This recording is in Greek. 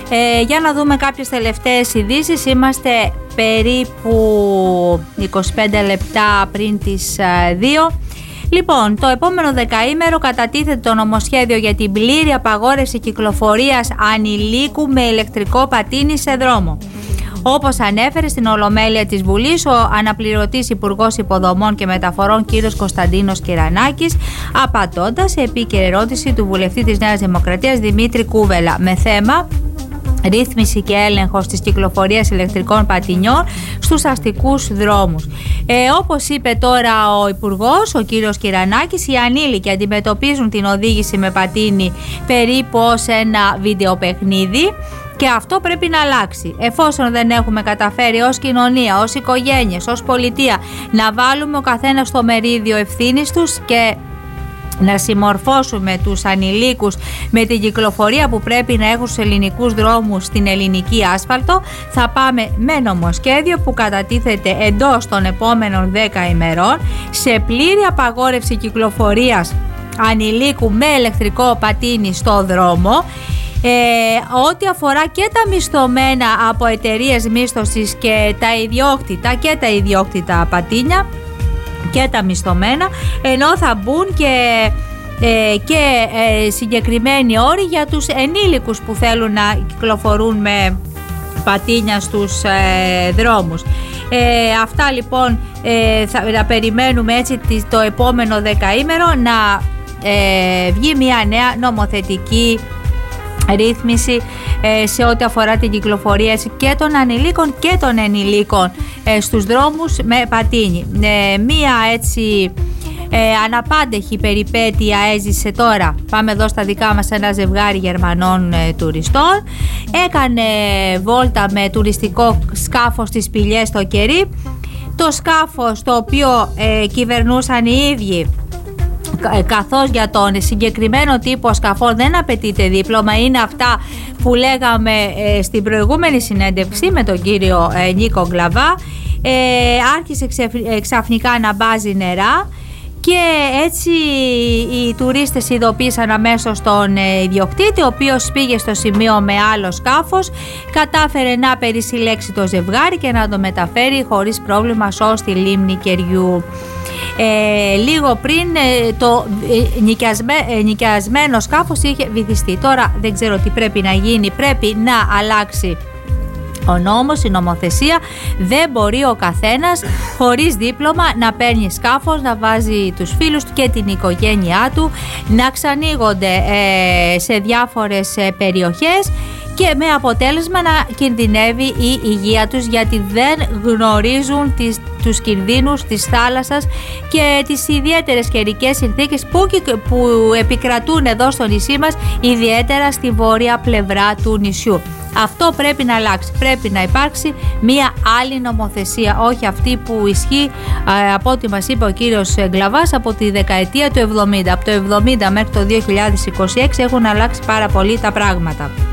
Για να δούμε κάποιες τελευταίες ειδήσεις. Είμαστε περίπου 25 λεπτά πριν τις 2. Λοιπόν, το επόμενο δεκαήμερο κατατίθεται το νομοσχέδιο για την πλήρη απαγόρευση κυκλοφορίας ανηλίκου με ηλεκτρικό πατίνι σε δρόμο. Όπως ανέφερε στην Ολομέλεια της Βουλής ο αναπληρωτής Υπουργός Υποδομών και Μεταφορών κ. Κωνσταντίνος Κυρανάκης, απαντώντας σε επίκαιρη ερώτηση του βουλευτή της Νέας Δημοκρατίας Δημήτρη Κούβελα με θέμα ρύθμιση και έλεγχος της κυκλοφορίας ηλεκτρικών πατινιών στους αστικούς δρόμους. Όπως είπε τώρα ο Υπουργός, ο κύριος Κυρανάκης, οι ανήλικοι αντιμετωπίζουν την οδήγηση με πατίνι περίπου ως ένα βιντεοπαιχνίδι. Και αυτό πρέπει να αλλάξει. Εφόσον δεν έχουμε καταφέρει ως κοινωνία, ως οικογένειες, ως πολιτεία να βάλουμε ο καθένας το μερίδιο ευθύνης τους και να συμμορφώσουμε τους ανηλίκους με την κυκλοφορία που πρέπει να έχουν στους ελληνικούς δρόμους στην ελληνική άσφαλτο, θα πάμε με νομοσχέδιο που κατατίθεται εντός των επόμενων 10 ημερών σε πλήρη απαγόρευση κυκλοφορίας ανηλίκου με ηλεκτρικό πατίνι στο δρόμο. Ό,τι αφορά και τα μισθωμένα από εταιρείες μίσθωσης και τα ιδιόκτητα πατίνια και τα μισθωμένα, ενώ θα μπουν και συγκεκριμένοι όροι για τους ενήλικους που θέλουν να κυκλοφορούν με πατίνια στους δρόμους. Αυτά λοιπόν θα περιμένουμε έτσι το επόμενο δεκαήμερο να βγει μια νέα νομοθετική ρύθμιση σε ό,τι αφορά την κυκλοφορία και των ανηλίκων και των ενηλίκων στους δρόμους με πατίνι. Μία έτσι αναπάντεχη περιπέτεια έζησε τώρα, πάμε εδώ στα δικά μας, ένα ζευγάρι Γερμανών τουριστών. Έκανε βόλτα με τουριστικό σκάφος στις σπηλιές στο κερί. Το σκάφος το οποίο κυβερνούσαν οι ίδιοι, καθώς για τον συγκεκριμένο τύπο σκαφών δεν απαιτείται δίπλωμα, είναι αυτά που λέγαμε στην προηγούμενη συνέντευξη με τον κύριο Νίκο Γκλαβά, άρχισε ξαφνικά να μπάζει νερά και έτσι οι τουρίστες ειδοποίησαν αμέσως τον ιδιοκτήτη, ο οποίος πήγε στο σημείο με άλλο σκάφος, κατάφερε να περισυλλέξει το ζευγάρι και να το μεταφέρει χωρίς πρόβλημα ως τη λίμνη Κεριού. Λίγο πριν το νοικιασμένο σκάφος είχε βυθιστεί. Τώρα δεν ξέρω τι πρέπει να γίνει, πρέπει να αλλάξει ο νόμος, η νομοθεσία. Δεν μπορεί ο καθένας χωρίς δίπλωμα να παίρνει σκάφος, να βάζει τους φίλους του και την οικογένειά του, να ξανοίγονται σε διάφορες περιοχές και με αποτέλεσμα να κινδυνεύει η υγεία τους, γιατί δεν γνωρίζουν τους κινδύνους της θάλασσας και τις ιδιαίτερες καιρικές συνθήκες που επικρατούν εδώ στο νησί μας, ιδιαίτερα στη βόρεια πλευρά του νησιού. Αυτό πρέπει να αλλάξει, πρέπει να υπάρξει μία άλλη νομοθεσία, όχι αυτή που ισχύει από ό,τι μας είπε ο κύριος Γκλαβάς από τη δεκαετία του 70. Από το 70 μέχρι το 2026 έχουν αλλάξει πάρα πολύ τα πράγματα.